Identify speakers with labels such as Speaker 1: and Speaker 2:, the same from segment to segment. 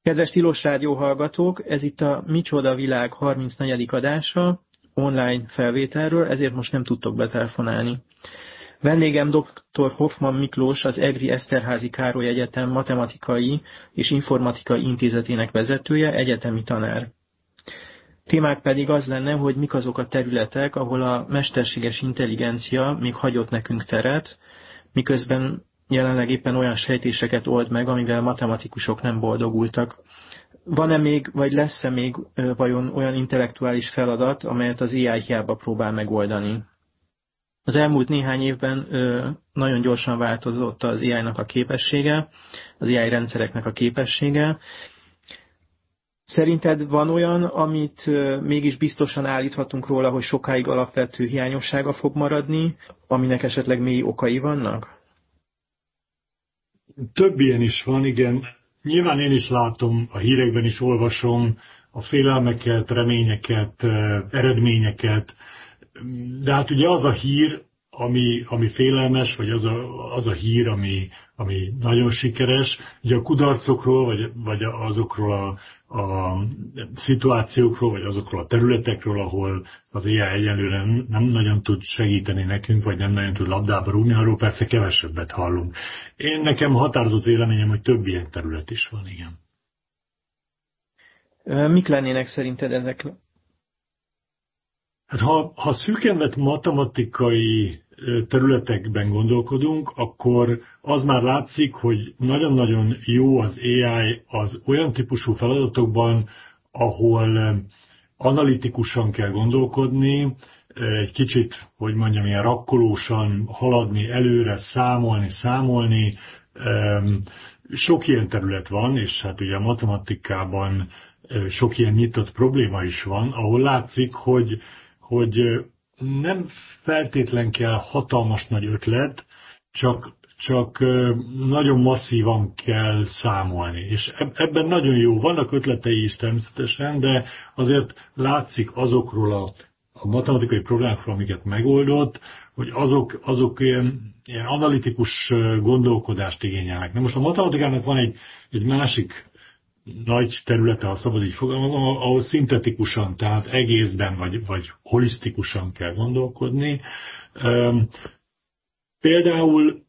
Speaker 1: Kedves Tilos Rádió hallgatók, ez itt a Micsoda Világ 34. adása, online felvételről, ezért most nem tudtok betelefonálni. Vendégem dr. Hoffmann Miklós, az EGRI Eszterházy Károly Egyetem Matematikai és Informatikai Intézetének vezetője, egyetemi tanár. Témák pedig az lenne, hogy mik azok a területek, ahol a mesterséges intelligencia még hagyott nekünk teret, miközben jelenleg éppen olyan sejtéseket old meg, amivel matematikusok nem boldogultak. Van-e még, vagy lesz-e még vajon olyan intellektuális feladat, amelyet az AI hiába próbál megoldani? Az elmúlt néhány évben nagyon gyorsan változott az AI-nak a képessége, az AI rendszereknek a képessége. Szerinted van olyan, amit mégis biztosan állíthatunk róla, hogy sokáig alapvető hiányossága fog maradni, aminek esetleg mély okai vannak?
Speaker 2: Több ilyen is van, igen. Nyilván én is látom, a hírekben is olvasom a félelmeket, reményeket, eredményeket, de hát ugye az a hír, ami félelmes, vagy az a hír, ami nagyon sikeres, ugye a kudarcokról, vagy azokról a szituációkról, vagy azokról a területekről, ahol az AI egyelőre nem nagyon tud segíteni nekünk, vagy nem nagyon tud labdába rúgni, arról persze kevesebbet hallunk. Nekem határozott véleményem, hogy több ilyen terület is van, igen.
Speaker 1: Mik lennének szerinted ezek?
Speaker 2: Hát ha szűken vett matematikai területekben gondolkodunk, akkor az már látszik, hogy nagyon-nagyon jó az AI az olyan típusú feladatokban, ahol analitikusan kell gondolkodni, egy kicsit, hogy mondjam, ilyen rakkolósan haladni előre, számolni. Sok ilyen terület van, és hát ugye a matematikában sok ilyen nyitott probléma is van, ahol látszik, hogy nem feltétlen kell hatalmas nagy ötlet, csak nagyon masszívan kell számolni. És ebben nagyon jó. Vannak ötletei is természetesen, de azért látszik azokról a matematikai problémákról, amiket megoldott, hogy azok ilyen analitikus gondolkodást igényelnek. Na most a matematikának van egy másik nagy területe, ha szabad így fogalmazom, ahol szintetikusan, tehát egészben vagy holisztikusan kell gondolkodni. Például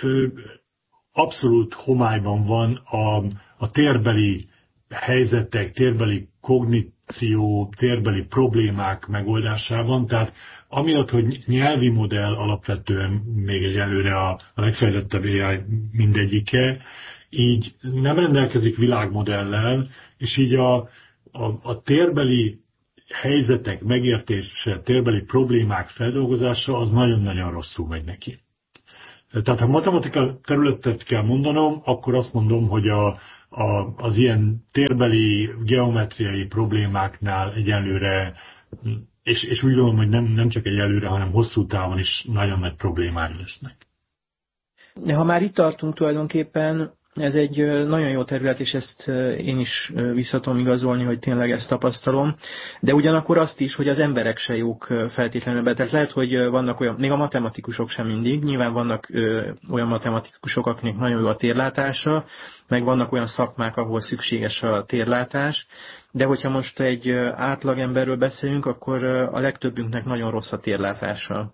Speaker 2: abszolút homályban van a térbeli helyzetek, térbeli kogníció, térbeli problémák megoldásában, tehát amiatt, hogy nyelvi modell alapvetően még egyelőre a legfejlettebb AI mindegyike, így nem rendelkezik világmodellel, és így a térbeli helyzetek megértése, térbeli problémák feldolgozása az nagyon-nagyon rosszul megy neki. Tehát ha matematika területet kell mondanom, akkor azt mondom, hogy az ilyen térbeli, geometriai problémáknál egyelőre, és úgy gondolom, hogy nem csak egyelőre, hanem hosszú távon is nagyon nagy problémák lesznek.
Speaker 1: De ha már itt tartunk tulajdonképpen, ez egy nagyon jó terület, és ezt én is vissza tudom igazolni, hogy tényleg ezt tapasztalom, de ugyanakkor azt is, hogy az emberek se jók feltétlenül be. Tehát lehet, hogy vannak olyan, még a matematikusok sem mindig, nyilván vannak olyan matematikusok, akiknek nagyon jó a térlátása, meg vannak olyan szakmák, ahol szükséges a térlátás, de hogyha most egy átlagemberről beszélünk, akkor a legtöbbünknek nagyon rossz a térlátása.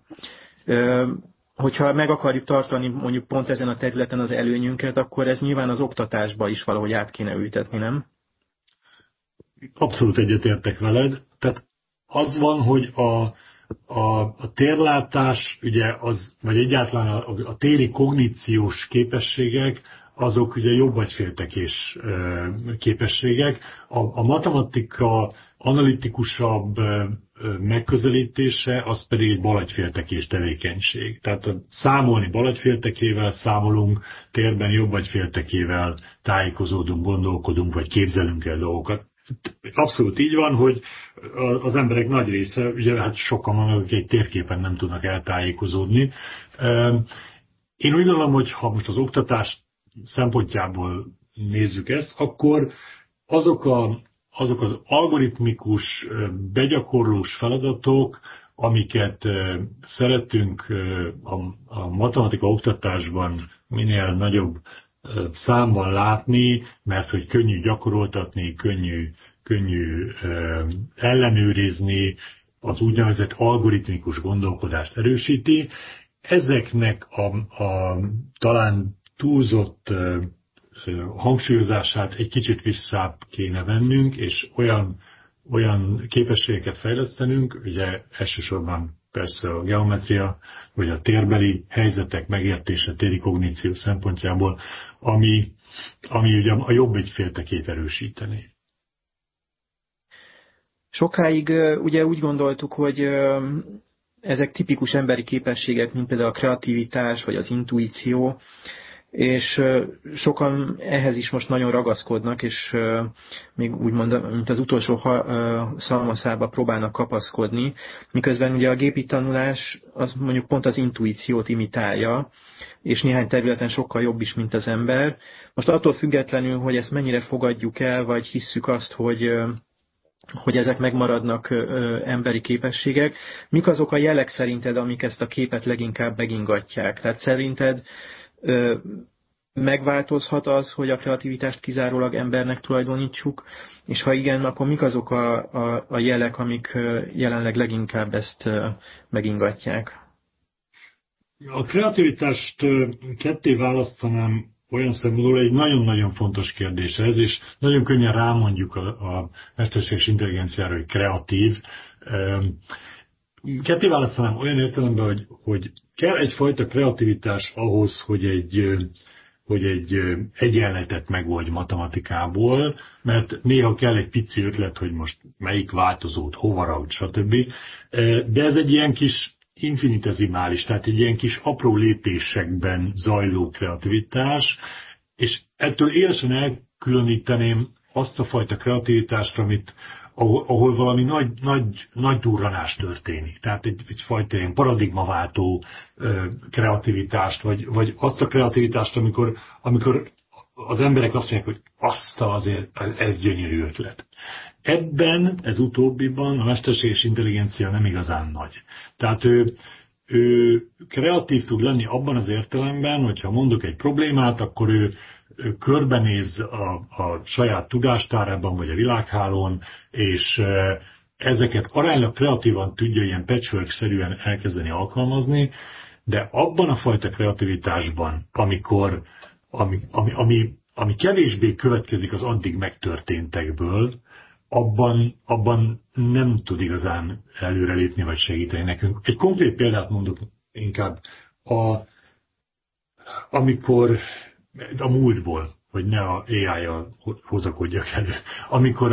Speaker 1: Hogyha meg akarjuk tartani mondjuk pont ezen a területen az előnyünket, akkor ez nyilván az oktatásba is valahogy át kéne ültetni, nem?
Speaker 2: Abszolút egyetértek veled. Tehát az van, hogy a térlátás, ugye vagy egyáltalán a téri kogníciós képességek, azok ugye jobb agyféltekés képességek. A matematika analitikusabb megközelítése, az pedig egy balagyféltekés tevékenység. Tehát számolni balagyféltekével számolunk, térben jobb agyféltekével tájékozódunk, gondolkodunk, vagy képzelünk el dolgokat. Abszolút így van, hogy az emberek nagy része, ugye hát sokan vannak, akik egy térképen nem tudnak eltájékozódni. Én úgy gondolom, hogy ha most az oktatás szempontjából nézzük ezt, akkor azok az algoritmikus, begyakorlós feladatok, amiket szeretünk a matematika oktatásban minél nagyobb számban látni, mert hogy könnyű gyakoroltatni, könnyű ellenőrizni, az úgynevezett algoritmikus gondolkodást erősíti. Ezeknek a talán túlzott hangsúlyozását egy kicsit visszább kéne vennünk, és olyan képességeket fejlesztenünk, ugye elsősorban persze a geometria, vagy a térbeli helyzetek megértése, téri kogníció szempontjából, ami ugye a jobb ügyféltekét erősíteni.
Speaker 1: Sokáig ugye úgy gondoltuk, hogy ezek tipikus emberi képességek, mint például a kreativitás, vagy az intuíció, és sokan ehhez is most nagyon ragaszkodnak, és még úgymond, mint az utolsó szalmaszába próbálnak kapaszkodni, miközben ugye a gépi tanulás az mondjuk pont az intuíciót imitálja, és néhány területen sokkal jobb is, mint az ember. Most attól függetlenül, hogy ezt mennyire fogadjuk el, vagy hisszük azt, hogy ezek megmaradnak emberi képességek. Mik azok a jelek szerinted, amik ezt a képet leginkább megingatják? Tehát szerinted megváltozhat az, hogy a kreativitást kizárólag embernek tulajdonítsuk, és ha igen, akkor mik azok a jelek, amik jelenleg leginkább ezt megingatják?
Speaker 2: A kreativitást ketté választanám olyan szempontból, egy nagyon-nagyon fontos kérdés ez, és nagyon könnyen rámondjuk a mesterséges intelligenciára, hogy kreatív. Ketté választanám olyan értelemben, hogy kell egyfajta kreativitás ahhoz, hogy egy egyenletet megoldj matematikából, mert néha kell egy pici ötlet, hogy most melyik változót, hova rakd, stb. De ez egy ilyen kis infinitezimális, tehát egy ilyen kis apró lépésekben zajló kreativitás, és ettől élesen elkülöníteném azt a fajta kreativitást, ahol valami nagy durranás történik. Tehát egyfajta ilyen paradigmaváltó kreativitást, vagy azt a kreativitást, amikor az emberek azt mondják, hogy azért ez gyönyörű ötlet. Ebben, ez utóbbiban a mesterséges intelligencia nem igazán nagy. Tehát ő kreatív tud lenni abban az értelemben, hogyha mondok egy problémát, akkor ő körbenéz a saját tudástárában, vagy a világhálón, és ezeket aránylag kreatívan tudja ilyen patchwork-szerűen elkezdeni alkalmazni, de abban a fajta kreativitásban, ami kevésbé következik az addig megtörténtekből, abban nem tud igazán előrelépni vagy segíteni nekünk. Egy konkrét példát mondok inkább, amikor a múltból, hogy ne a AI-jal hozakodjak elő. Amikor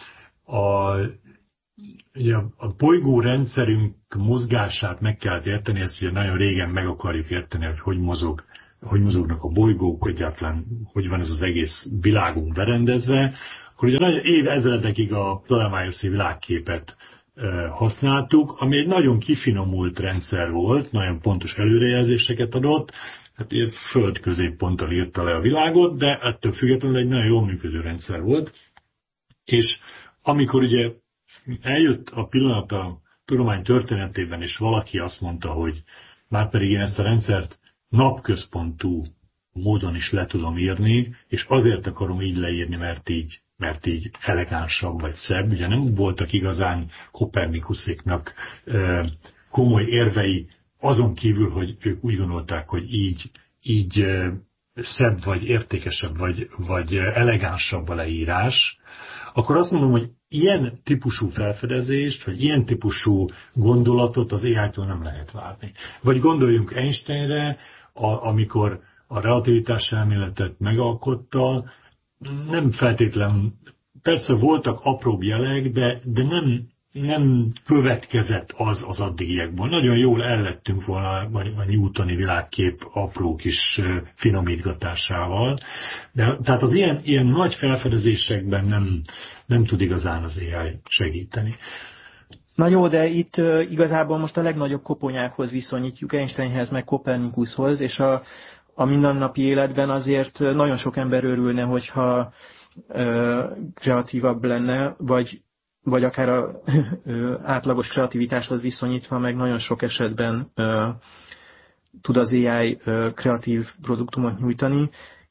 Speaker 2: ugye a bolygórendszerünk mozgását meg kellett érteni, ezt ugye nagyon régen meg akarjuk érteni, hogy mozognak a bolygók, egyáltalán hogy van ez az egész világunk berendezve, akkor ugye nagyon évezredekig a Ptolemaioszi világképet használtuk, ami egy nagyon kifinomult rendszer volt, nagyon pontos előrejelzéseket adott, hát ilyen föld középponttal írta le a világot, de ettől függetlenül egy nagyon jól működő rendszer volt. És amikor ugye eljött a pillanat a tudomány történetében, és valaki azt mondta, hogy márpedig én ezt a rendszert napközpontú módon is le tudom írni, és azért akarom így leírni, mert így elegánsabb vagy szebb. Ugye nem voltak igazán Kopernikuszéknak komoly érvei, azon kívül, hogy ők úgy gondolták, hogy így szebb, vagy értékesebb, vagy elegánsabb a leírás, akkor azt mondom, hogy ilyen típusú felfedezést, vagy ilyen típusú gondolatot az AI-tól nem lehet várni. Vagy gondoljunk Einsteinre, amikor a relativitás elméletet megalkotta, nem feltétlenül, persze voltak apróbb jelek, de nem következett az addigiekból. Nagyon jól ellettünk volna a newtoni világkép apró kis finomítgatásával. Tehát az ilyen nagy felfedezésekben nem tud igazán az AI segíteni.
Speaker 1: Na jó, de itt igazából most a legnagyobb koponyákhoz viszonyítjuk, Einsteinhez, meg Kopernikuszhoz, és a mindennapi életben azért nagyon sok ember örülne, hogyha kreatívabb lenne, vagy akár a átlagos kreativitáshoz viszonyítva, meg nagyon sok esetben tud az AI kreatív produktumot nyújtani.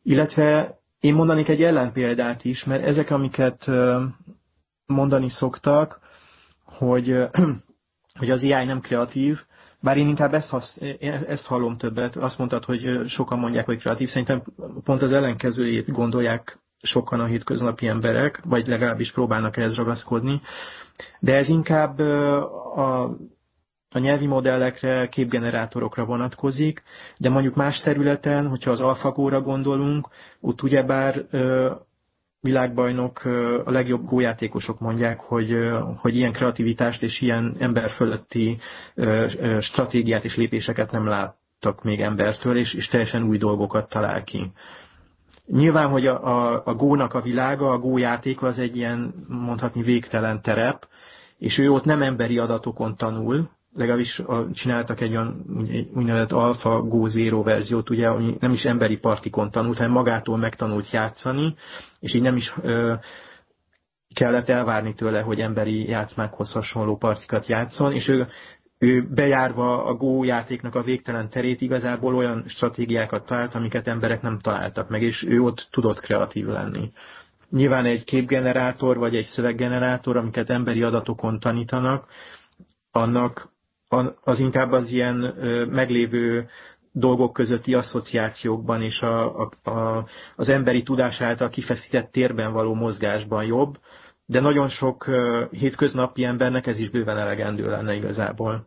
Speaker 1: Illetve én mondanék egy ellenpéldát is, mert ezek, amiket mondani szoktak, hogy, hogy az AI nem kreatív, bár én inkább ezt hallom többet. Azt mondtad, hogy sokan mondják, hogy kreatív. Szerintem pont az ellenkezőjét gondolják sokan a hétköznapi emberek, vagy legalábbis próbálnak ehhez ragaszkodni. De ez inkább a nyelvi modellekre, képgenerátorokra vonatkozik, de mondjuk más területen, hogyha az AlphaGo-ra gondolunk, ott ugyebár világbajnok, a legjobb gójátékosok mondják, hogy ilyen kreativitást és ilyen ember fölötti stratégiát és lépéseket nem láttak még embertől, és teljesen új dolgokat talál ki. Nyilván, hogy a Go-nak a világa, a Go játéka az egy ilyen, mondhatni, végtelen terep, és ő ott nem emberi adatokon tanul, legalábbis csináltak egy olyan úgynevezett AlphaGo Zero verziót, ugye, ami nem is emberi partikon tanult, hanem magától megtanult játszani, és így nem is kellett elvárni tőle, hogy emberi játszmákhoz hasonló partikat játszon, és ő bejárva a Go játéknak a végtelen terét igazából olyan stratégiákat talált, amiket emberek nem találtak meg, és ő ott tudott kreatív lenni. Nyilván egy képgenerátor vagy egy szöveggenerátor, amiket emberi adatokon tanítanak, annak az inkább az ilyen meglévő dolgok közötti asszociációkban és az emberi tudás által kifeszített térben való mozgásban jobb, de nagyon sok hétköznapi embernek ez is bőven elegendő lenne igazából.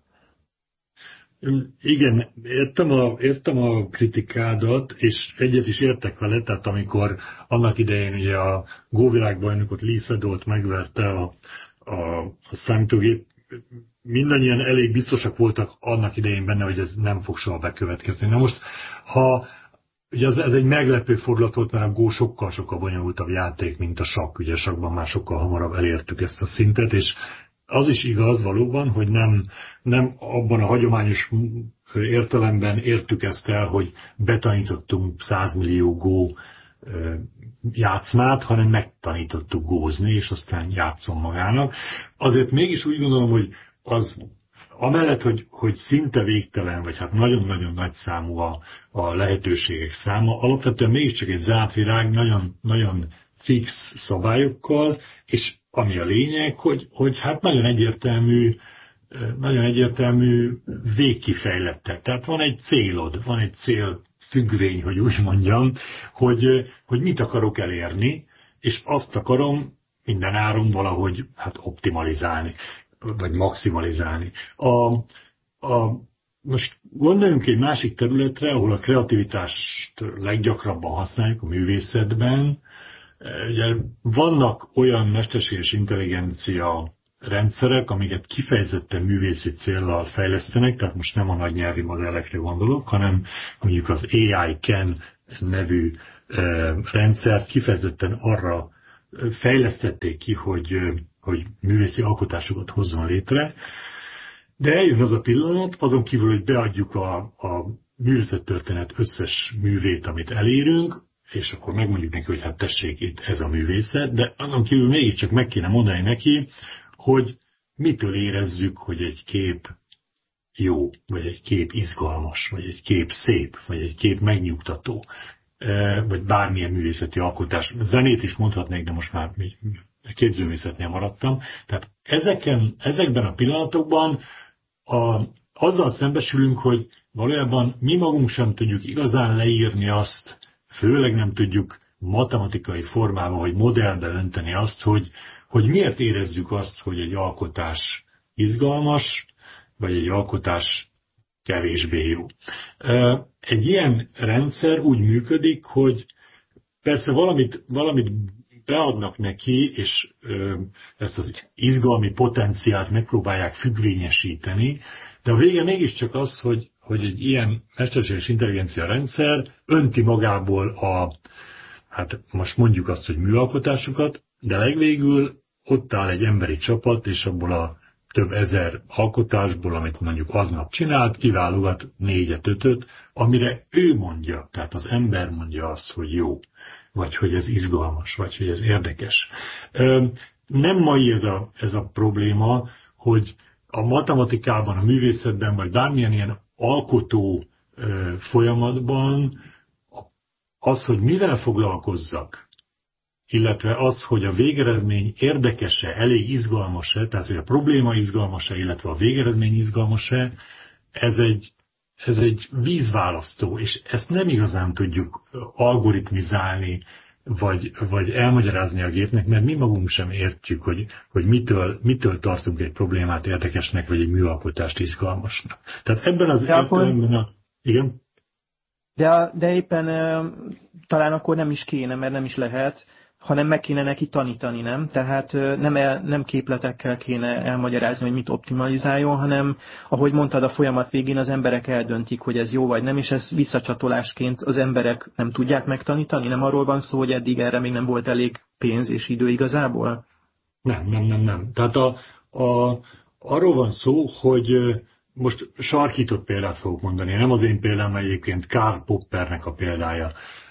Speaker 2: Igen, értem a kritikádat, és egyet is értek vele, tehát amikor annak idején ugye a Go világbajnokot Lee Sedolt megverte a számítógép, mindannyian elég biztosak voltak annak idején benne, hogy ez nem fog soha bekövetkezni. Na most, ugye ez egy meglepő fordulat volt, mert a Go sokkal bonyolultabb játék, mint a sakk. Ugye a sakkban már sokkal hamarabb elértük ezt a szintet, és az is igaz valóban, hogy nem abban a hagyományos értelemben értük ezt el, hogy betanítottunk 100 millió Go játszmát, hanem megtanítottuk gózni, és aztán játszom magának. Azért mégis úgy gondolom, hogy az amellett, hogy szinte végtelen, vagy hát nagyon-nagyon nagy számú a lehetőségek száma, alapvetően mégiscsak egy zárt világ, nagyon fix szabályokkal, és ami a lényeg, hogy hát nagyon egyértelmű végkifejlettek. Tehát van egy célod, van egy cél függvény, hogy úgy mondjam, hogy mit akarok elérni, és azt akarom minden áron valahogy hát optimalizálni, vagy maximalizálni. Most gondoljunk egy másik területre, ahol a kreativitást leggyakrabban használjuk, a művészetben. Ugye vannak olyan mesterséges intelligencia rendszerek, amiket kifejezetten művészi céllal fejlesztenek, tehát most nem a nagy nyelvi modellekre gondolok, hanem mondjuk az AI Ken nevű rendszert kifejezetten arra fejlesztették ki, hogy művészi alkotásokat hozzon létre, de eljön az a pillanat, azon kívül, hogy beadjuk a művészettörténet összes művét, amit elérünk, és akkor megmondjuk neki, hogy hát tessék, itt ez a művészet, de azon kívül mégiscsak meg kéne mondani neki, hogy mitől érezzük, hogy egy kép jó, vagy egy kép izgalmas, vagy egy kép szép, vagy egy kép megnyugtató, vagy bármilyen művészeti alkotás. Zenét is mondhatnék, de most már képzőművészetnél maradtam. Tehát ezekben a pillanatokban azzal szembesülünk, hogy valójában mi magunk sem tudjuk igazán leírni azt, főleg nem tudjuk matematikai formában, vagy modellbe önteni azt, hogy miért érezzük azt, hogy egy alkotás izgalmas, vagy egy alkotás kevésbé jó. Egy ilyen rendszer úgy működik, hogy persze valamit beadnak neki, és ezt az izgalmi potenciált megpróbálják függvényesíteni, de a vége mégiscsak az, hogy egy ilyen mesterséges intelligencia rendszer önti magából hát most mondjuk azt, hogy műalkotásokat, de legvégül ott áll egy emberi csapat, és abból a több ezer alkotásból, amit mondjuk aznap csinált, kiválogat 4-5, amire ő mondja, tehát az ember mondja azt, hogy jó, vagy hogy ez izgalmas, vagy hogy ez érdekes. Nem mai ez a probléma, hogy a matematikában, a művészetben, vagy bármilyen ilyen alkotó folyamatban az, hogy mivel foglalkozzak, illetve az, hogy a végeredmény érdekes-e, elég izgalmas-e, tehát hogy a probléma izgalmas-e, illetve a végeredmény izgalmas-e, ez egy vízválasztó, és ezt nem igazán tudjuk algoritmizálni, vagy elmagyarázni a gépnek, mert mi magunk sem értjük, hogy mitől tartunk egy problémát érdekesnek, vagy egy műalkotást izgalmasnak. Tehát ebben az értelemben igen?
Speaker 1: De éppen talán akkor nem is kéne, mert nem is lehet, hanem meg kéne neki tanítani, nem? Tehát nem képletekkel kéne elmagyarázni, hogy mit optimalizáljon, hanem, ahogy mondtad, a folyamat végén az emberek eldöntik, hogy ez jó vagy nem, és ez visszacsatolásként az emberek nem tudják megtanítani? Nem arról van szó, hogy eddig erre még nem volt elég pénz és idő igazából?
Speaker 2: Nem. Tehát arról van szó, hogy most sarkított példát fogok mondani, nem az én példám, egyébként Karl Poppernek a példája,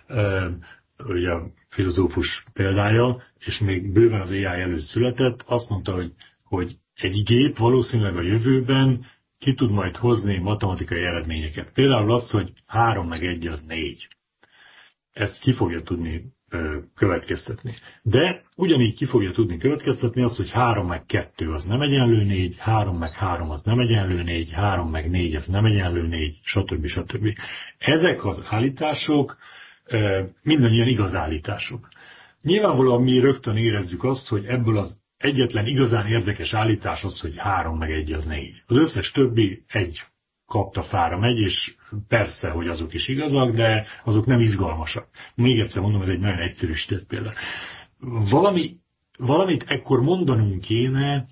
Speaker 2: ugye a filozófus példája, és még bőven az AI előtt született, azt mondta, hogy egy gép valószínűleg a jövőben ki tud majd hozni matematikai eredményeket. Például az, hogy 3 meg 1 az 4. Ezt ki fogja tudni következtetni. De ugyanígy ki fogja tudni következtetni azt, hogy 3 meg 2 az nem egyenlő 4, 3 meg 3 az nem egyenlő 4, 3 meg 4 az nem egyenlő 4, stb. Ezek az állítások mindannyian igaz állítások. Nyilvánvalóan mi rögtön érezzük azt, hogy ebből az egyetlen igazán érdekes állítás az, hogy 3 meg 1 az 4. Az összes többi egy kapta fára megy, és persze, hogy azok is igazak, de azok nem izgalmasak. Még egyszer mondom, ez egy nagyon egyszerűsített példa. Valamit ekkor mondanunk kéne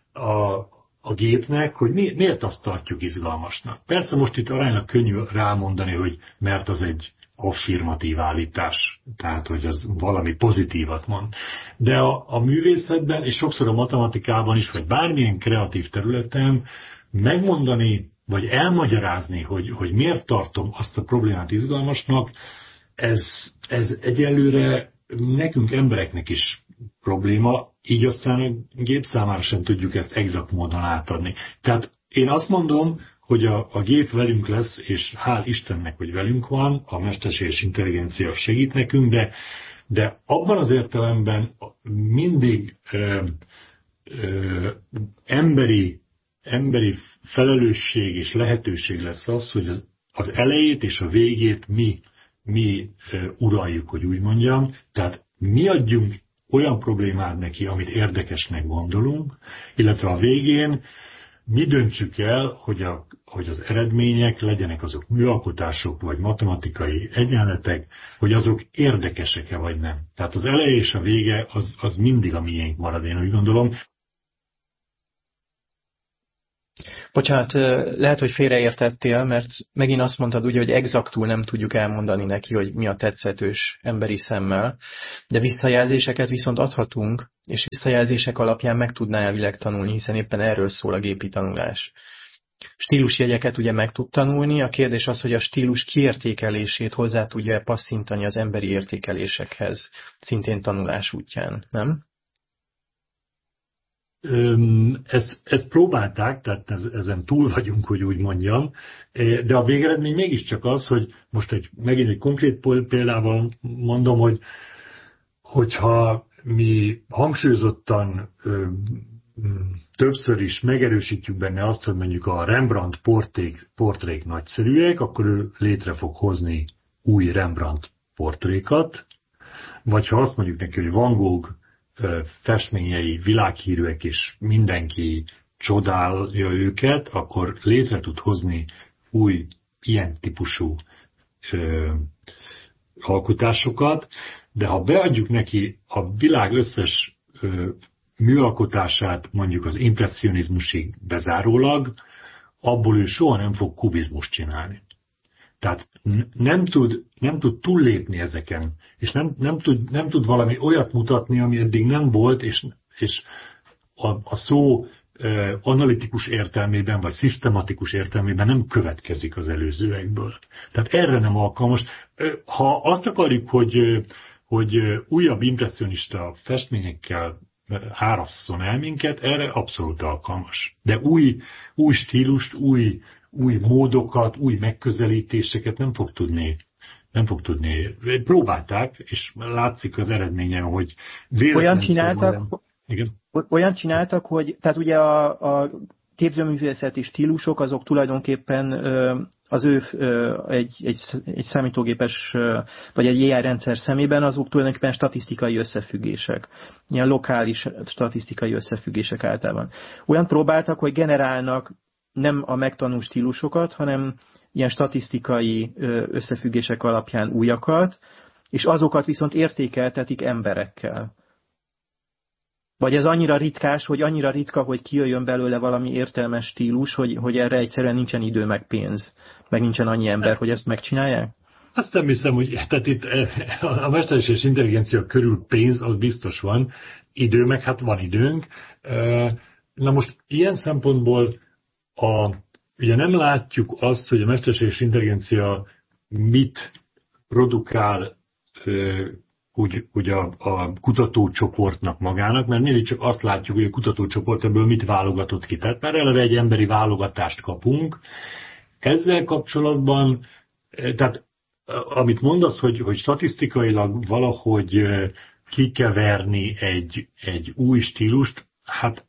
Speaker 2: a gépnek, hogy miért azt tartjuk izgalmasnak. Persze most itt aránylag könnyű rámondani, hogy mert az egy affirmatív állítás, tehát hogy az valami pozitívat mond. De a művészetben, és sokszor a matematikában is, vagy bármilyen kreatív területen megmondani, vagy elmagyarázni, hogy miért tartom azt a problémát izgalmasnak, ez egyelőre nekünk embereknek is probléma, így aztán a gép számára sem tudjuk ezt exakt módon átadni. Tehát én azt mondom, hogy a gép velünk lesz, és hál' Istennek, hogy velünk van, a mesterséges intelligencia segít nekünk, de abban az értelemben mindig emberi felelősség és lehetőség lesz az, hogy az elejét és a végét mi uraljuk, hogy úgy mondjam. Tehát mi adjunk olyan problémát neki, amit érdekesnek gondolunk, illetve a végén mi döntsük el, hogy az eredmények legyenek azok műalkotások, vagy matematikai egyenletek, hogy azok érdekesek-e, vagy nem. Tehát az eleje és a vége az mindig a miénk marad, én úgy gondolom.
Speaker 1: Bocsánat, lehet, hogy félreértettél, mert megint azt mondtad ugye, hogy exaktul nem tudjuk elmondani neki, hogy mi a tetszetős emberi szemmel, de visszajelzéseket viszont adhatunk, és visszajelzések alapján meg tudná elvileg tanulni, hiszen éppen erről szól a gépi tanulás. Stílusjegyeket ugye meg tud tanulni, a kérdés az, hogy a stílus kiértékelését hozzá tudja passzintani az emberi értékelésekhez, szintén tanulás útján, nem?
Speaker 2: Ezt próbálták, tehát ezen túl vagyunk, hogy úgy mondjam, de a végeredmény mégiscsak az, hogy most megint egy konkrét példával mondom, hogyha mi hangsúlyozottan többször is megerősítjük benne azt, hogy mondjuk a Rembrandt portrék nagyszerűek, akkor ő létre fog hozni új Rembrandt portrékat, vagy ha azt mondjuk neki, hogy Van Gogh festményei világhírűek, és mindenki csodálja őket, akkor létre tud hozni új ilyen típusú alkotásokat, de ha beadjuk neki a világ összes műalkotását mondjuk az impresszionizmusig bezárólag, abból ő soha nem fog kubizmust csinálni. Tehát nem tud túllépni ezeken, és nem tud valami olyat mutatni, ami eddig nem volt, és a szó analitikus értelmében, vagy szisztematikus értelmében nem következik az előzőekből. Tehát erre nem alkalmas. Ha azt akarjuk, hogy újabb impresszionista festményekkel árasszon el minket, erre abszolút alkalmas. De új stílust, új módokat, új megközelítéseket nem fog tudni nem fog tudni. Próbálták, és látszik az eredményen, hogy
Speaker 1: olyan csináltak, hogy tehát ugye a képzőművészeti stílusok azok tulajdonképpen az ő egy számítógépes vagy egy AI rendszer szemében azok tulajdonképpen statisztikai összefüggések. Ilyen lokális statisztikai összefüggések általában. Olyan próbáltak, hogy generálnak nem a megtanult stílusokat, hanem ilyen statisztikai összefüggések alapján újakat, és azokat viszont értékeltetik emberekkel. Vagy ez annyira ritkás, hogy annyira ritka, hogy kijöjjön belőle valami értelmes stílus, hogy erre egyszerűen nincsen idő meg pénz, meg nincsen annyi ember, hogy ezt megcsinálják?
Speaker 2: Azt nem hiszem, hogy tehát itt a mesterséges intelligencia körül pénz, az biztos van, idő meg hát van időnk. Na most ilyen szempontból ugye nem látjuk azt, hogy a mesterséges intelligencia mit produkál úgy a kutatócsoportnak magának, mert mindig csak azt látjuk, hogy a kutatócsoport ebből mit válogatott ki. Tehát már eleve egy emberi válogatást kapunk. Ezzel kapcsolatban, tehát amit mondasz, hogy statisztikailag valahogy kikeverni egy új stílust, hát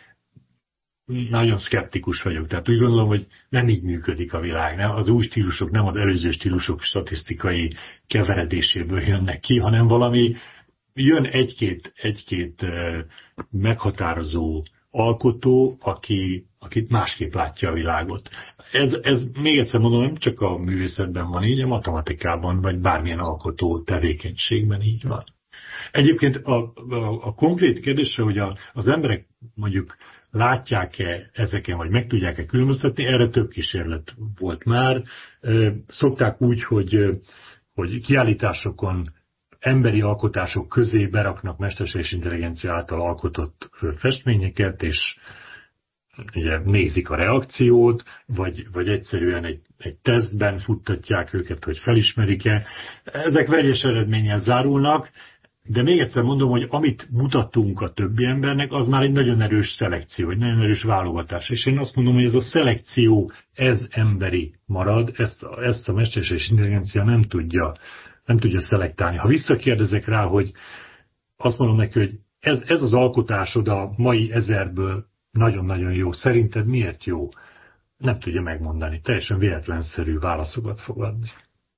Speaker 2: nagyon szkeptikus vagyok. Tehát úgy gondolom, hogy nem így működik a világ. Nem? Az új stílusok nem az előző stílusok statisztikai keveredéséből jönnek ki, hanem valami jön egy-két meghatározó alkotó, akit másképp látja a világot. Ez még egyszer mondom, nem csak a művészetben van így, a matematikában, vagy bármilyen alkotó tevékenységben így van. Egyébként a konkrét kérdésre, hogy az emberek mondjuk látják-e ezeken, vagy meg tudják-e különböztetni, erre több kísérlet volt már. Szokták úgy, hogy kiállításokon emberi alkotások közé beraknak mesterséges intelligencia által alkotott festményeket, és ugye nézik a reakciót, vagy egyszerűen egy tesztben futtatják őket, hogy felismerik-e. Ezek vegyes eredménnyel zárulnak, de még egyszer mondom, hogy amit mutatunk a többi embernek, az már egy nagyon erős szelekció, egy nagyon erős válogatás. És én azt mondom, hogy ez a szelekció, ez emberi marad, ezt a mesterséges intelligencia nem tudja szelektálni. Ha visszakérdezek rá, hogy azt mondom neki, hogy ez az alkotásod a mai 1000-ből nagyon-nagyon jó, szerinted miért jó? Nem tudja megmondani. Teljesen véletlenszerű válaszokat fog adni.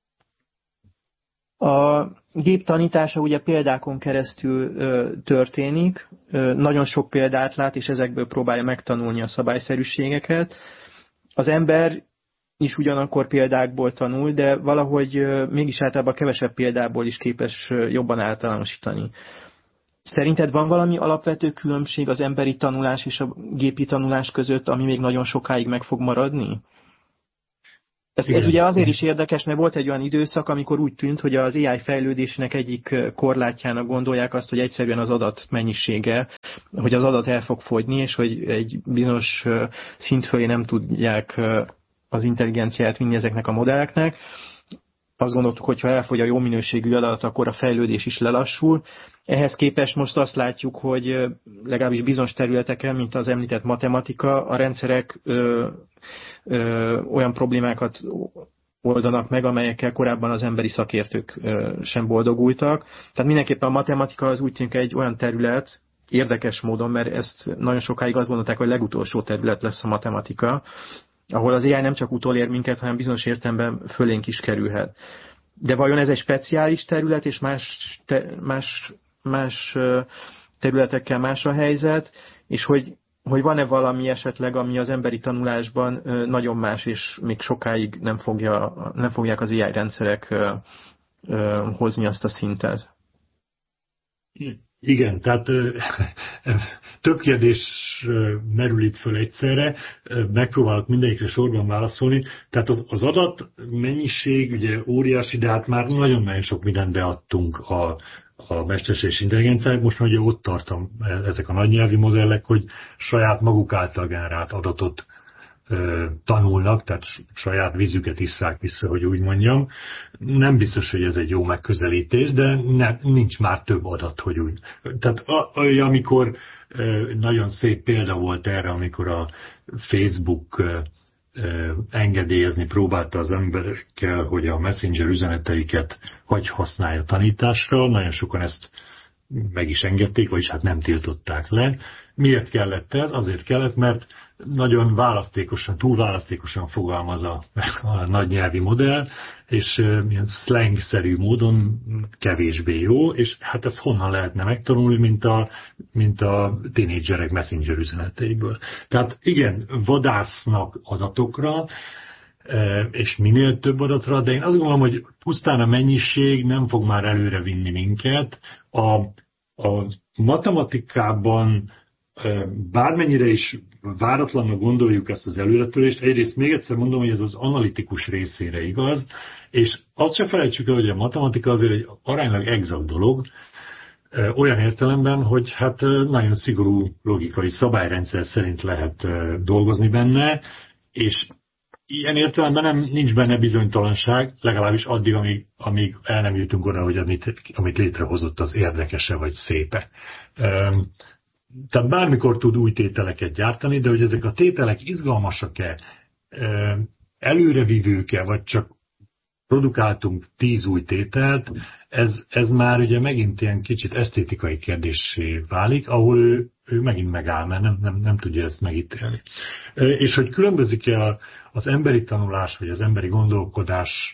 Speaker 1: A gép tanítása ugye példákon keresztül történik, nagyon sok példát lát, és ezekből próbálja megtanulni a szabályszerűségeket. Az ember is ugyanakkor példákból tanul, de valahogy mégis általában kevesebb példából is képes jobban általánosítani. Szerinted van valami alapvető különbség az emberi tanulás és a gépi tanulás között, ami még nagyon sokáig meg fog maradni? Ez ugye azért is érdekes, mert volt egy olyan időszak, amikor úgy tűnt, hogy az AI fejlődésnek egyik korlátjának gondolják azt, hogy egyszerűen az adat mennyisége, hogy az adat el fog fogyni, és hogy egy bizonyos szint fölé nem tudják az intelligenciát vinni ezeknek a modelleknek. Azt gondoltuk, hogy ha elfogy a jó minőségű adat, akkor a fejlődés is lelassul. Ehhez képest most azt látjuk, hogy legalábbis bizonyos területeken, mint az említett matematika, a rendszerek olyan problémákat oldanak meg, amelyekkel korábban az emberi szakértők sem boldogultak. Tehát mindenképpen a matematika az úgy tűnik egy olyan terület, érdekes módon, mert ezt nagyon sokáig azt gondolták, hogy a legutolsó terület lesz a matematika, ahol az AI nem csak utolér minket, hanem bizonyos értelemben fölénk is kerülhet. De vajon ez egy speciális terület, és más területekkel más a helyzet, és hogy van-e valami esetleg, ami az emberi tanulásban nagyon más, és még sokáig nem fogják az AI rendszerek hozni azt a szintet?
Speaker 2: Igen, tehát több kérdés merül itt föl egyszerre, megpróbálok mindegyikre sorban válaszolni. Tehát az adat mennyiség ugye óriási, de hát már nagyon-nagyon sok mindent beadtunk a mesterséges intelligenciának. Most már ugye ott tartom ezek a nagynyelvi modellek, hogy saját maguk által generált adatot tanulnak, tehát saját vízüket isszák vissza, hogy úgy mondjam. Nem biztos, hogy ez egy jó megközelítés, de nincs már több adat, hogy úgy. Tehát amikor nagyon szép példa volt erre, amikor a Facebook engedélyezni próbálta az emberekkel, hogy a Messenger üzeneteiket hagy használja tanításra. Nagyon sokan ezt meg is engedték, vagyis hát nem tiltották le. Miért kellett ez? Azért kellett, mert nagyon választékosan, túl választékosan fogalmaz a nagy nyelvi modell, és ilyen slang-szerű módon kevésbé jó, és hát ezt honnan lehetne megtanulni, mint a tínédzserek Messenger üzeneteiből. Tehát igen, vadásznak adatokra, és minél több adatra, de én azt gondolom, hogy pusztán a mennyiség nem fog már előre vinni minket. A matematikában bármennyire is váratlanul gondoljuk ezt az előretörést, egyrészt még egyszer mondom, hogy ez az analitikus részére igaz, és azt se felejtsük el, hogy a matematika azért egy aránylag exakt dolog, olyan értelemben, hogy hát nagyon szigorú logikai szabályrendszer szerint lehet dolgozni benne, és ilyen értelemben nincs benne bizonytalanság, legalábbis addig, amíg el nem jutunk oda, hogy amit létrehozott, az érdekese vagy szépe. Tehát bármikor tud új tételeket gyártani, de hogy ezek a tételek izgalmasak-e, előrevívők-e, vagy csak produkáltunk 10 új tételt, ez már ugye megint ilyen kicsit esztétikai kérdéssé válik, ahol ő megint megáll, mert nem tudja ezt megítélni. És hogy különbözik-e az emberi tanulás, vagy az emberi gondolkodás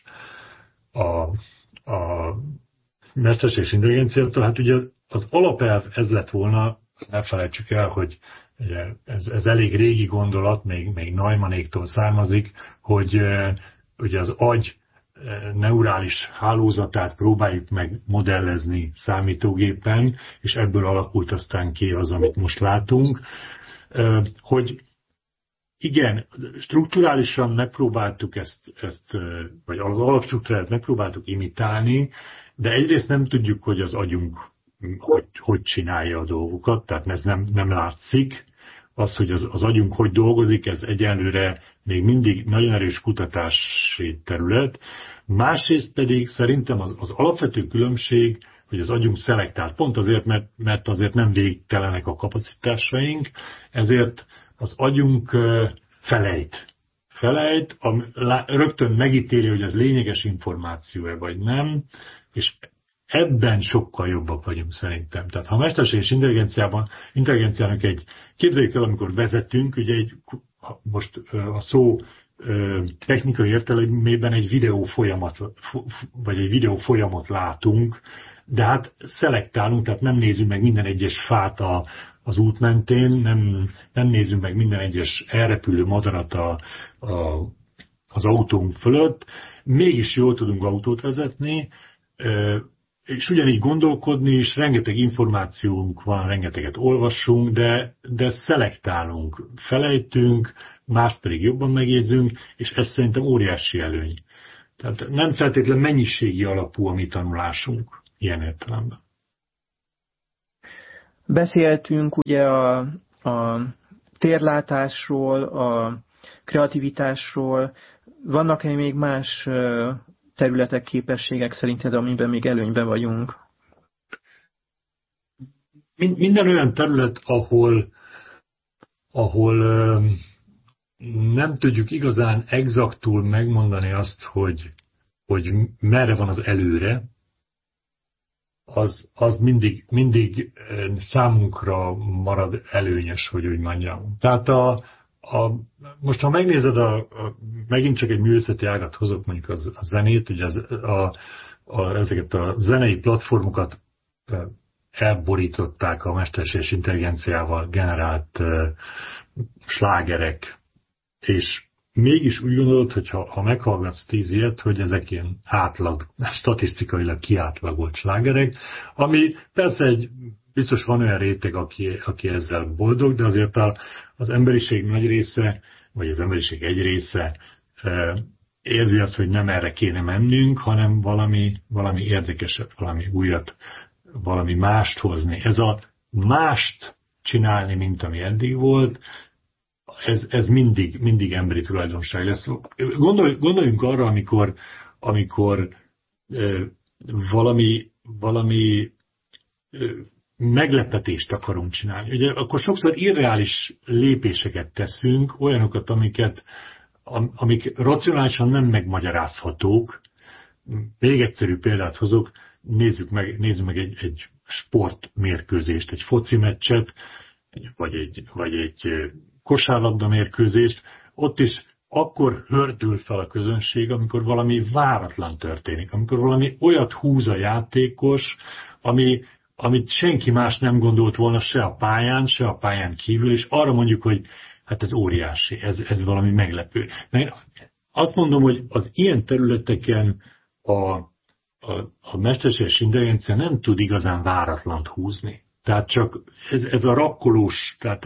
Speaker 2: a mesterséges intelligenciától, hát ugye az alapelv ez lett volna, ne felejtsük el, hogy ez elég régi gondolat, még Neumannéktól származik, hogy ugye az agy neurális hálózatát próbáljuk meg modellezni számítógépen, és ebből alakult aztán ki az, amit most látunk, hogy igen, strukturálisan megpróbáltuk ezt vagy az alapstruktúrát megpróbáltuk imitálni, de egyrészt nem tudjuk, hogy az agyunk hogy csinálja a dolgokat, tehát ez nem látszik. Az, hogy az agyunk hogy dolgozik, ez egyenlőre még mindig nagyon erős kutatási terület. Másrészt pedig szerintem az alapvető különbség, hogy az agyunk szelektált. Pont azért, mert azért nem végtelenek a kapacitásaink, ezért az agyunk felejt, rögtön megítéli, hogy az lényeges információ-e vagy nem, és ebben sokkal jobbak vagyunk szerintem. Tehát ha a mesterséges intelligenciának képzeljük el, amikor vezetünk, ugye most a szó technikai értelemében egy videó folyamot látunk, de hát szelektálunk, tehát nem nézünk meg minden egyes fát az út mentén, nem nézünk meg minden egyes elrepülő madarat az autónk fölött, mégis jól tudunk autót vezetni, és ugyanígy gondolkodni is, rengeteg információnk van, rengeteget olvassunk, de szelektálunk, felejtünk, mást pedig jobban megjegyzünk, és ez szerintem óriási előny. Tehát nem feltétlenül mennyiségi alapú a mi tanulásunk ilyen értelemben.
Speaker 1: Beszéltünk ugye a térlátásról, a kreativitásról. Vannak-e még más területek, képességek szerinted, amiben még előnyben vagyunk?
Speaker 2: Minden olyan terület, ahol nem tudjuk igazán exaktul megmondani azt, hogy merre van az előre, az mindig számunkra marad előnyös, hogy úgy mondjam. Tehát most ha megnézed, megint csak egy művészeti ágat hozok, mondjuk a zenét, ugye ezeket a zenei platformokat elborították a mesterséges intelligenciával generált slágerek, és mégis úgy gondolod, hogy ha meghallgatsz 10 ilyet, hogy ezek ilyen statisztikailag kiátlagolt slágerek, ami persze biztos van olyan réteg, aki ezzel boldog, de azért az emberiség nagy része, vagy az emberiség egy része érzi azt, hogy nem erre kéne mennünk, hanem valami érdekeset, valami újat, valami mást hozni. Ez a mást csinálni, mint ami eddig volt, ez mindig emberi tulajdonság lesz. Gondoljunk arra, amikor valami meglepetést akarunk csinálni. Ugye akkor sokszor irreális lépéseket teszünk, olyanokat, amik racionálisan nem megmagyarázhatók. Még egyszerű példát hozok, nézzük meg egy sportmérkőzést, egy foci meccset, vagy egy kosárlabda mérkőzést. Ott is akkor hördül fel a közönség, amikor valami váratlan történik, amikor valami olyat húz a játékos, amit senki más nem gondolt volna se a pályán kívül, és arra mondjuk, hogy hát ez óriási, ez valami meglepő. Én azt mondom, hogy az ilyen területeken a mesterséges intelligencia nem tud igazán váratlant húzni. Tehát csak ez a rakkolós, tehát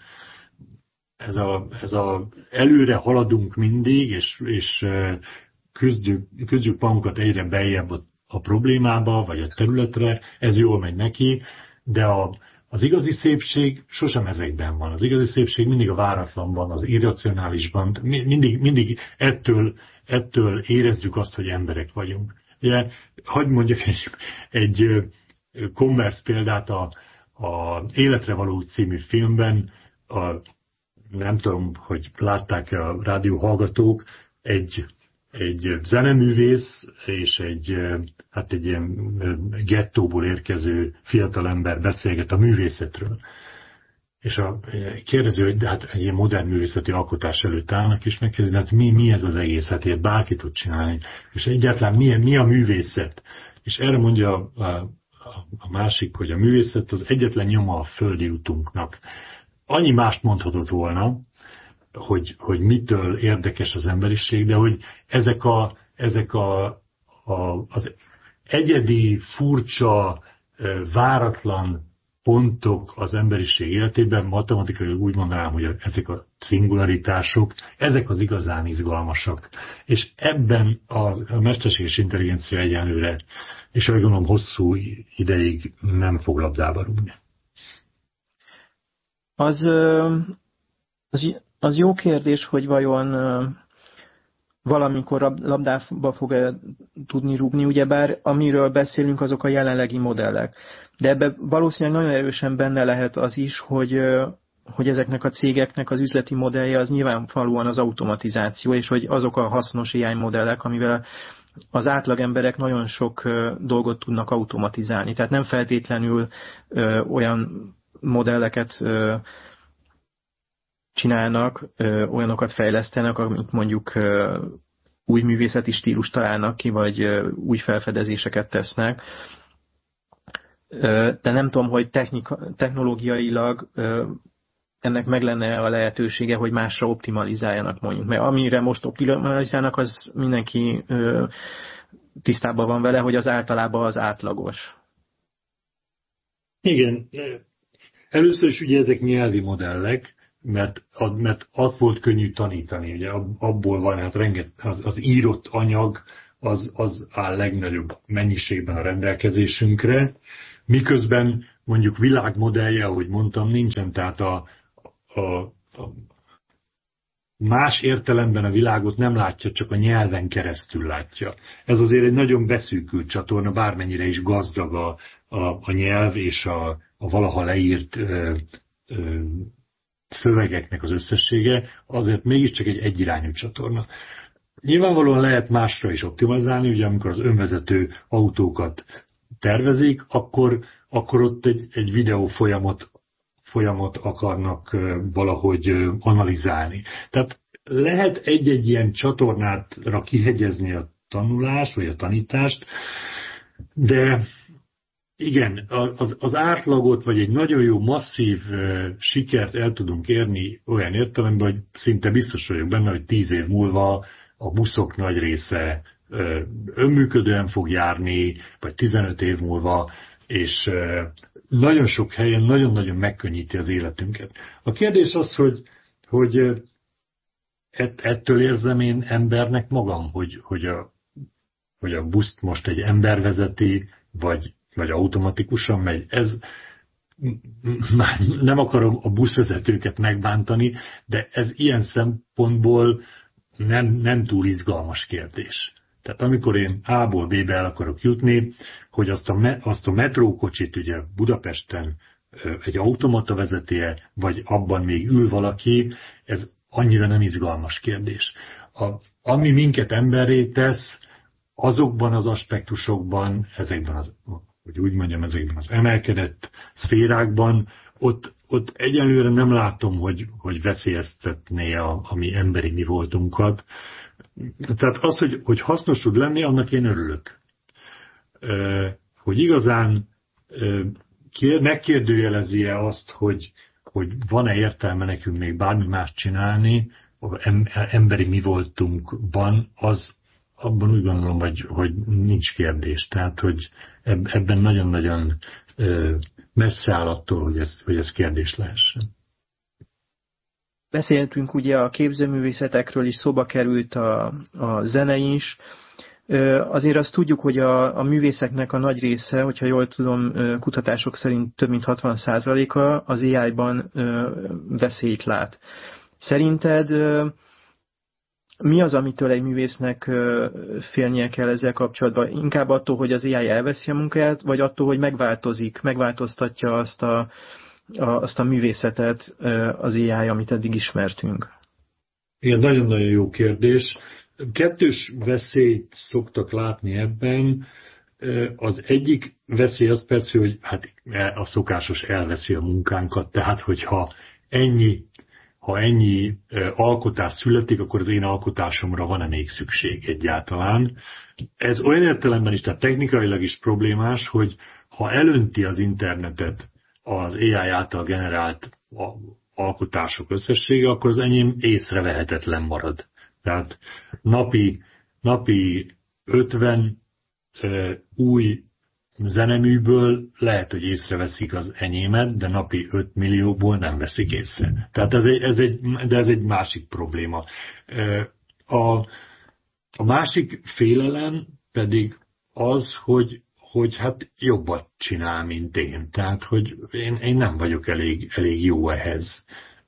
Speaker 2: ez a előre haladunk mindig, és küzdjük magunkat egyre beljebb a problémába, vagy a területre, ez jól megy neki, de az igazi szépség sosem ezekben van. Az igazi szépség mindig a váratlanban, az irracionálisban, mindig ettől érezzük azt, hogy emberek vagyunk. Ugye, hadd mondjak egy commerce példát a Életre való című filmben, nem tudom, hogy látták-e a rádió hallgatók, egy zeneművész és egy ilyen gettóból érkező fiatalember beszélget a művészetről. És kérdező, hogy de hát egy ilyen modern művészeti alkotás előtt állnak, és megkérdezik, hát mi ez az egész, hát ilyet bárki tud csinálni. És egyáltalán mi a művészet? És erre mondja a másik, hogy a művészet az egyetlen nyoma a földi utunknak. Annyi mást mondhatott volna, hogy mitől érdekes az emberiség, de hogy ezek az egyedi, furcsa, váratlan pontok az emberiség életében, matematikai úgy mondanám, hogy ezek a szingularitások, ezek az igazán izgalmasak. És ebben a mesterséges intelligencia egyenlőre, és ahogy gondolom hosszú ideig nem fog labdába rúgni.
Speaker 1: Az jó kérdés, hogy vajon valamikor labdába fog-e tudni rúgni, ugyebár amiről beszélünk, azok a jelenlegi modellek. De ebben valószínűleg nagyon erősen benne lehet az is, hogy ezeknek a cégeknek az üzleti modellje az nyilvánvalóan az automatizáció, és hogy azok a hasznos AI modellek, amivel az átlagemberek nagyon sok dolgot tudnak automatizálni. Tehát nem feltétlenül olyan modelleket csinálnak, olyanokat fejlesztenek, amik mondjuk új művészeti stílust találnak ki, vagy új felfedezéseket tesznek. De nem tudom, hogy technológiailag ennek meg lenne a lehetősége, hogy másra optimalizáljanak mondjuk. Mert amire most optimalizálnak, az mindenki tisztában van vele, hogy az általában az átlagos.
Speaker 2: Igen. Először is ugye ezek nyelvi modellek, mert azt volt könnyű tanítani, ugye abból van, hát az írott anyag az áll legnagyobb mennyiségben a rendelkezésünkre, miközben mondjuk világmodellje, ahogy mondtam, nincsen, tehát a más értelemben a világot nem látja, csak a nyelven keresztül látja. Ez azért egy nagyon beszűkült csatorna, bármennyire is gazdag a nyelv és a valaha leírt szövegeknek az összessége, azért mégiscsak egy egyirányú csatorna. Nyilvánvalóan lehet másra is optimalizálni, ugye amikor az önvezető autókat tervezik, akkor ott egy videó folyamat akarnak valahogy analizálni. Tehát lehet egy-egy ilyen csatornára kihegyezni a tanulást, vagy a tanítást, de igen, az átlagot, vagy egy nagyon jó, masszív sikert el tudunk érni olyan értelemben, hogy szinte biztos vagyok benne, hogy 10 év múlva a buszok nagy része önműködően fog járni, vagy 15 év múlva, és nagyon sok helyen nagyon-nagyon megkönnyíti az életünket. A kérdés az, hogy ettől érzem én embernek magam, hogy a buszt most egy ember vezeti, vagy automatikusan megy. Ez már nem akarom a buszvezetőket megbántani, de ez ilyen szempontból nem túl izgalmas kérdés. Tehát amikor én A-ból B-be el akarok jutni, hogy azt a metrókocsit ugye Budapesten egy automata vezeti-e, vagy abban még ül valaki, ez annyira nem izgalmas kérdés. Ami minket emberré tesz, azokban az aspektusokban, ezekben ezekben az emelkedett szférákban, ott egyelőre nem látom, hogy veszélyeztetné a mi emberi mi voltunkat. Tehát az, hogy hasznos tud lenni, annak én örülök. Hogy igazán megkérdőjelezi-e azt, hogy van-e értelme nekünk még bármi más csinálni, emberi mi voltunkban, abban úgy gondolom, hogy nincs kérdés. Tehát, hogy ebben nagyon-nagyon messze áll attól, hogy ez kérdés lehessen.
Speaker 1: Beszéltünk ugye a képzőművészetekről is, szóba került a zene is. Azért azt tudjuk, hogy a művészeknek a nagy része, hogyha jól tudom, kutatások szerint több mint 60%-a az AI-ban veszélyt lát. Szerinted mi az, amitől egy művésznek félnie kell ezzel kapcsolatban? Inkább attól, hogy az AI elveszi a munkáját, vagy attól, hogy megváltoztatja azt a művészetet az AI, amit eddig ismertünk?
Speaker 2: Igen, nagyon-nagyon jó kérdés. Kettős veszélyt szoktak látni ebben. Az egyik veszély az persze, hogy hát a szokásos elveszi a munkánkat, tehát hogyha ennyi alkotás születik, akkor az én alkotásomra van-e még szükség egyáltalán. Ez olyan értelemben is, tehát technikailag is problémás, hogy ha elönti az internetet az AI által generált alkotások összessége, akkor az enyém észrevehetetlen marad. Tehát napi 50 új zeneműből lehet, hogy észreveszik az enyémet, de napi 5 millióból nem veszik észre. Tehát ez egy másik probléma. A másik félelem pedig az, hogy hát jobbat csinál, mint én. Tehát, hogy én nem vagyok elég jó ehhez.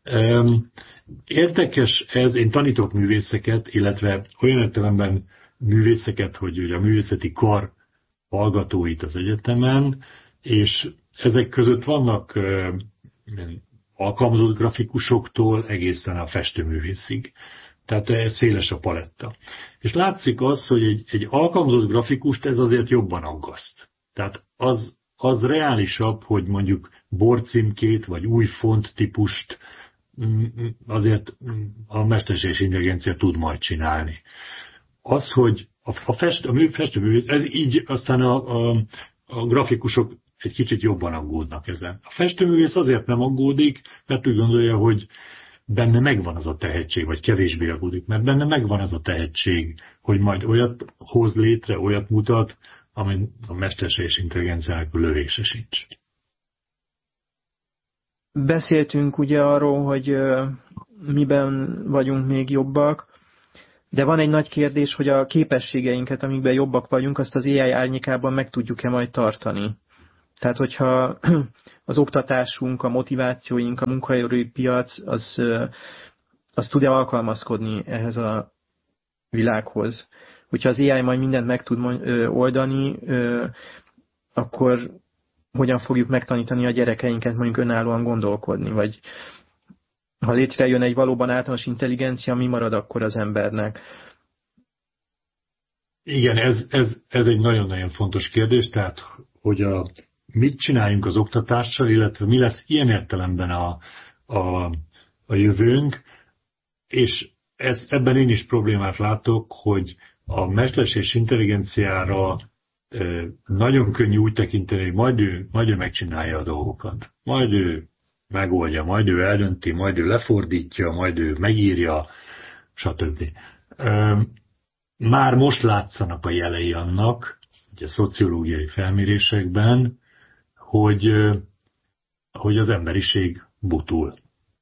Speaker 2: Érdekes ez, én tanítok művészeket, illetve olyan értelemben művészeket, hogy ugye a művészeti kar hallgatóit az egyetemen, és ezek között vannak alkalmazott grafikusoktól egészen a festőművészig. Tehát széles a paletta. És látszik az, hogy egy alkalmazott grafikust ez azért jobban aggaszt. Tehát az reálisabb, hogy mondjuk borcímkét vagy új fonttípust azért a mesterséges intelligencia tud majd csinálni. Az, hogy a festőművész, ez így aztán a grafikusok egy kicsit jobban aggódnak ezen. A festőművész azért nem aggódik, mert úgy gondolja, hogy benne megvan az a tehetség, vagy kevésbé aggódik, mert benne megvan az a tehetség, hogy majd olyat hoz létre, olyat mutat, ami a mesterséges intelligenciának lövése sincs.
Speaker 1: Beszéltünk ugye arról, hogy miben vagyunk még jobbak, de van egy nagy kérdés, hogy a képességeinket, amikben jobbak vagyunk, azt az AI árnyékában meg tudjuk-e majd tartani. Tehát, hogyha az oktatásunk, a motivációink, a munkaerőpiac, az tud-e alkalmazkodni ehhez a világhoz. Hogyha az AI majd mindent meg tud oldani, akkor hogyan fogjuk megtanítani a gyerekeinket mondjuk önállóan gondolkodni, vagy ha létrejön egy valóban általános intelligencia, mi marad akkor az embernek?
Speaker 2: Igen, ez egy nagyon-nagyon fontos kérdés, tehát hogy mit csináljunk az oktatással, illetve mi lesz ilyen értelemben a jövőnk, és ebben én is problémát látok, hogy a mesterséges intelligenciára nagyon könnyű úgy tekinteni, hogy majd ő megcsinálja a dolgokat. Majd ő megoldja, majd ő eldönti, majd ő lefordítja, majd ő megírja, stb. Már most látszanak a jelei annak, ugye szociológiai felmérésekben, hogy az emberiség butul.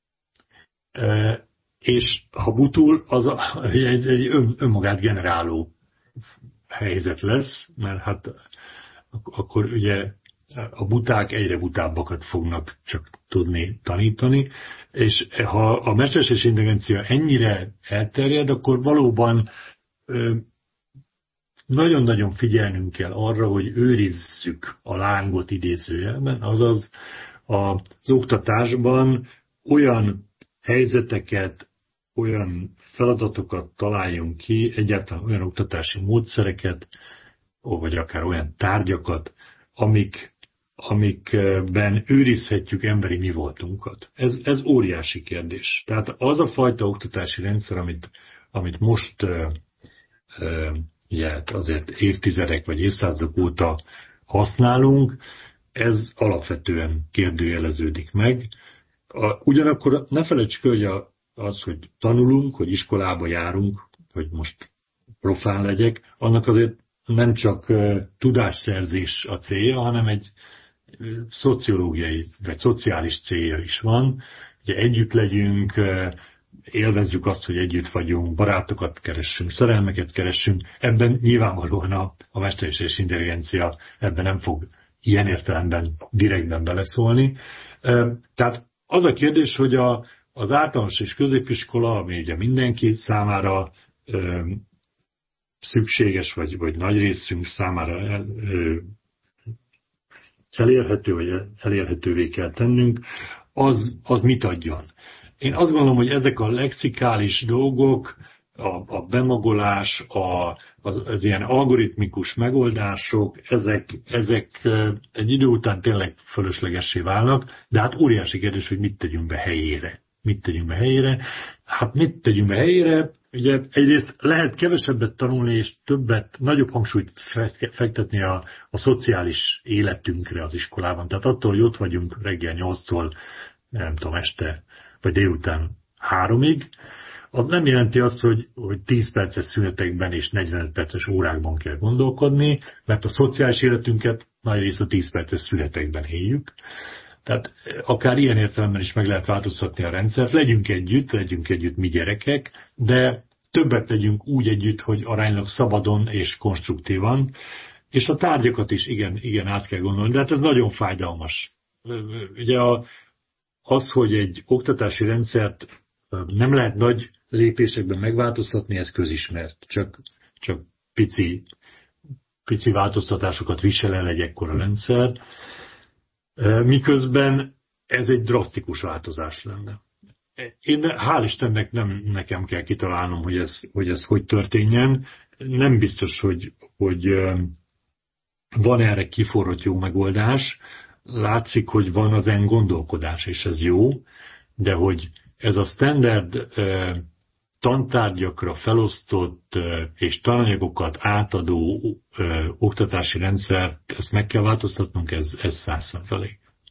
Speaker 2: És ha butul, az egy önmagát generáló helyzet lesz, mert hát akkor ugye a buták egyre butábbakat fognak csak tudni tanítani, és ha a mesterséges intelligencia ennyire elterjed, akkor valóban nagyon-nagyon figyelnünk kell arra, hogy őrizzük a lángot idézőjelben, azaz az oktatásban olyan helyzeteket, olyan feladatokat találjunk ki, egyáltalán olyan oktatási módszereket, vagy akár olyan tárgyakat, amikben őrizhetjük emberi mi voltunkat. Ez óriási kérdés. Tehát az a fajta oktatási rendszer, amit most ugye, azért évtizedek vagy évszázadok óta használunk, ez alapvetően kérdőjeleződik meg. Ugyanakkor ne felejtsük, hogy hogy tanulunk, hogy iskolába járunk, hogy most profán legyek, annak azért nem csak tudásszerzés a célja, hanem egy szociológiai vagy szociális célja is van. Ugye együtt legyünk, élvezzük azt, hogy együtt vagyunk, barátokat keressünk, szerelmeket keressünk. Ebben nyilvánvalóan a mesterséges intelligencia ebben nem fog ilyen értelemben direktben beleszólni. Tehát az a kérdés, hogy az általános és középiskola, ami ugye mindenki számára szükséges, vagy nagy részünk számára elérhető, vagy elérhetővé kell tennünk, az mit adjon. Én azt gondolom, hogy ezek a lexikális dolgok, a bemagolás, az ilyen algoritmikus megoldások, ezek egy idő után tényleg fölöslegessé válnak, de hát óriási kérdés, hogy mit tegyünk be helyére. Hát mit tegyünk be helyére? Ugye egyrészt lehet kevesebbet tanulni, és nagyobb hangsúlyt fektetni a szociális életünkre az iskolában. Tehát attól, hogy ott vagyunk reggel 8-tól, nem tudom, este vagy délután 3-ig, az nem jelenti azt, hogy 10 perces szünetekben és 45 perces órákban kell gondolkodni, mert a szociális életünket nagyrészt a 10 perces szünetekben éljük. Tehát akár ilyen értelemben is meg lehet változtatni a rendszert. Legyünk együtt mi gyerekek, de többet legyünk úgy együtt, hogy aránylag szabadon és konstruktívan, és a tárgyakat is igen át kell gondolni, de hát ez nagyon fájdalmas. Ugye az, hogy egy oktatási rendszert nem lehet nagy lépésekben megváltoztatni, ez közismert. Csak pici változtatásokat visel el egy ekkora rendszer, miközben ez egy drasztikus változás lenne. Én hál' Istennek nem nekem kell kitalálnom, hogy ez hogy történjen. Nem biztos, hogy van erre kiforrott jó megoldás. Látszik, hogy van az gondolkodás, és ez jó, de hogy ez a standard tantárgyakra felosztott és tananyagokat átadó oktatási rendszer, ezt meg kell változtatnunk, ez 100%.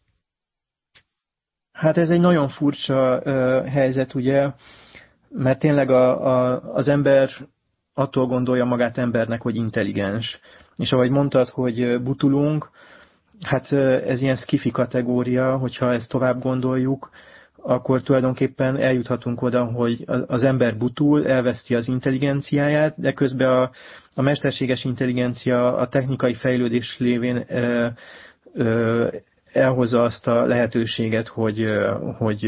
Speaker 1: Hát ez egy nagyon furcsa helyzet, ugye, mert tényleg az ember attól gondolja magát embernek, hogy intelligens. És ahogy mondtad, hogy butulunk, hát ez ilyen skifi kategória, hogyha ezt tovább gondoljuk, akkor tulajdonképpen eljuthatunk oda, hogy az ember butul, elveszti az intelligenciáját, de közben a mesterséges intelligencia a technikai fejlődés lévén elhozza azt a lehetőséget, hogy